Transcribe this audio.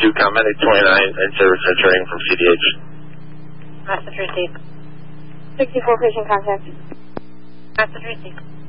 2 comment 829 in service returning from CDH. Message received. 64 patient contact. Message received.